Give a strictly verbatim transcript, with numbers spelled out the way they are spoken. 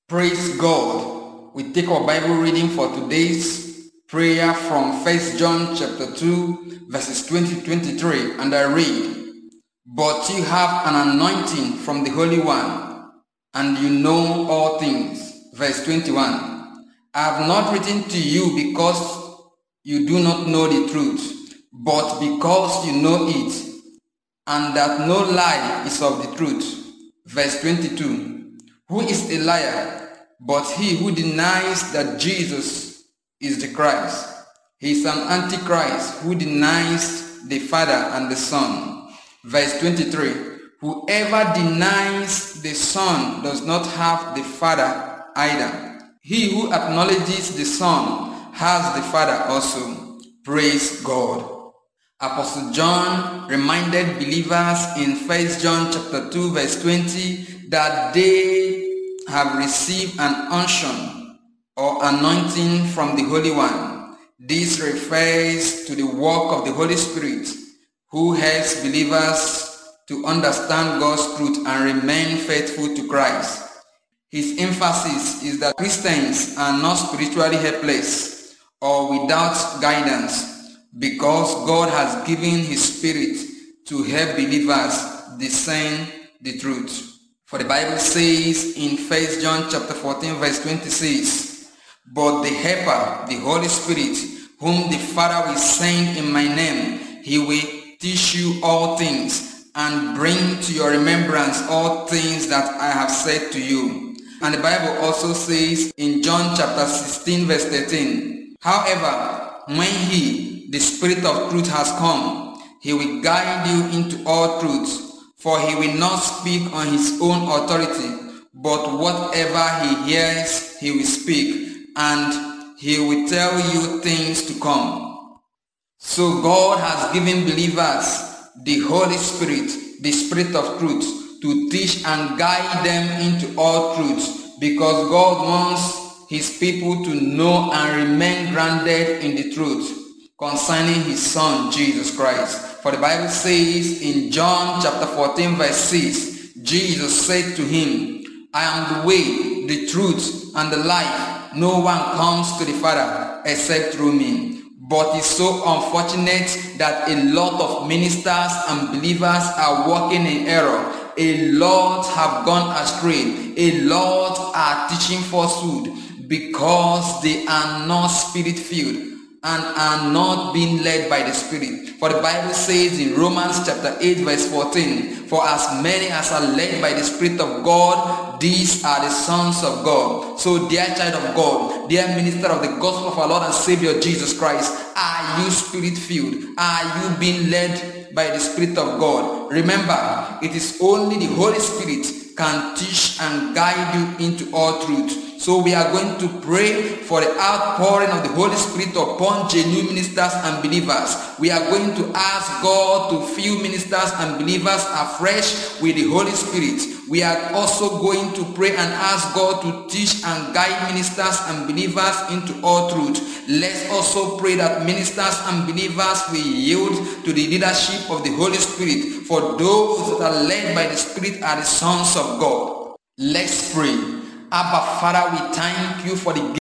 Praise God. We take our Bible reading for today's prayer from First John chapter two verses twenty to twenty-three, and I read, "But you have an anointing from the Holy One, and you know all things." Verse twenty-one, "I have not written to you because you do not know the truth, but because you know it, and that no lie is of the truth." Verse twenty-two, "Who is a liar but he who denies that Jesus is the Christ? He is an antichrist who denies the Father and the Son." Verse twenty-three, "Whoever denies the Son does not have the Father either. He who acknowledges the Son has the Father also." Praise God. Apostle John reminded believers in First John chapter two verse twenty that they have received an unction or anointing from the Holy One. This refers to the work of the Holy Spirit, who helps believers to understand God's truth and remain faithful to Christ. His emphasis is that Christians are not spiritually helpless or without guidance, because God has given His Spirit to help believers discern the truth. For the Bible says in First John chapter fourteen verse twenty-six, "But the Helper, the Holy Spirit, whom the Father will send in my name, He will teach you all things and bring to your remembrance all things that I have said to you." And the Bible also says in John chapter sixteen verse thirteen, "However, when He, the Spirit of truth, has come, He will guide you into all truth. For He will not speak on His own authority, but whatever He hears, He will speak, and He will tell you things to come." So God has given believers the Holy Spirit, the Spirit of truth, to teach and guide them into all truth, because God wants His people to know and remain grounded in the truth concerning His Son, Jesus Christ. For the Bible says in John chapter fourteen verse six, Jesus said to him, "I am the way, the truth, and the life. No one comes to the Father except through me." But it's so unfortunate that a lot of ministers and believers are walking in error. A lot have gone astray. A lot are teaching falsehood because they are not spirit-filled and are not being led by the Spirit. For the Bible says in Romans chapter eight verse fourteen, "For as many as are led by the Spirit of God, these are the sons of God." So dear child of God, dear minister of the gospel of our Lord and Savior Jesus Christ, are you Spirit-filled? Are you being led by the Spirit of God? Remember, it is only the Holy Spirit can teach and guide you into all truth. So we are going to pray for the outpouring of the Holy Spirit upon genuine ministers and believers. We are going to ask God to fill ministers and believers afresh with the Holy Spirit. We are also going to pray and ask God to teach and guide ministers and believers into all truth. Let's also pray that ministers and believers will yield to the leadership of the Holy Spirit, for those that are led by the Spirit are the sons of God. Let's pray. Abba Father, we thank you for the